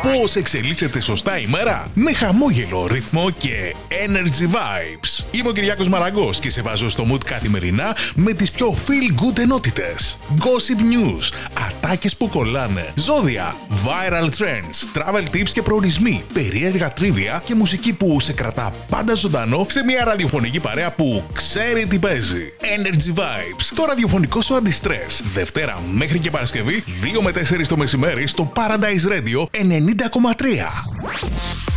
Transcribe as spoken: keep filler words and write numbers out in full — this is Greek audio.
Πώς εξελίσσεται σωστά η μέρα? Με χαμόγελο, ρυθμό και energy vibes. Είμαι ο Κυριάκος Μαραγκός και σε βάζω στο mood καθημερινά με τις πιο feel good ενότητες. Gossip news, ατάκες που κολλάνε, ζώδια, viral trends, travel tips και προορισμοί, περίεργα τρίβια και μουσική που σε κρατά πάντα ζωντανό σε μια ραδιοφωνική παρέα που ξέρει τι παίζει. Energy Vibes, το ραδιοφωνικό σου αντιστρες. Δευτέρα μέχρι και Παρασκευή, δύο με τέσσερις το μεσημέρι στο Paradise Radio ενενήντα κόμμα τρία.